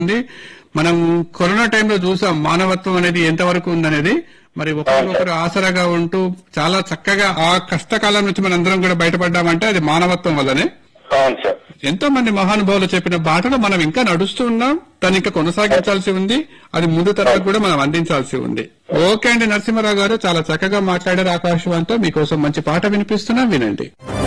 ఉంది. మనం కరోనా టైంలో చూసాం మానవత్వం అనేది ఎంతవరకు ఉందనేది. మరి ఒకరికొకరు ఆసరాగా ఉంటూ చాలా చక్కగా ఆ కష్టకాలం నుంచి మనందరం కూడా బయటపడ్డామంటే అది మానవత్వం వల్లనే. అవును సార్. ఎంతో మంది మహానుభావులు చెప్పిన బాటలో మనం ఇంకా నడుస్తూ ఉన్నాం. దాన్ని ఇంకా కొనసాగించాల్సి ఉంది. అది ముందు తరాలకు కూడా మనం అందించాల్సి ఉంది. ఓకే అండి నరసింహారావు గారు, చాలా చక్కగా మాట్లాడారు ఆకాశవాణితో. మీకోసం మంచి పాట వినిపిస్తున్నాం, వినండి.